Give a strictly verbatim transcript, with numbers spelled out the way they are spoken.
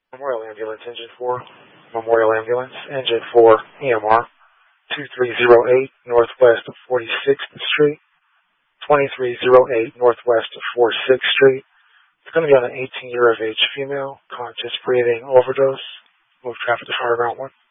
Memorial Ambulance, Engine four. Memorial Ambulance, Engine four, E M R, two three zero eight Northwest forty-sixth Street, twenty-three oh eight Northwest forty-sixth Street. It's going to be on an eighteen year of age female, conscious breathing overdose. Move traffic to Fire Ground one.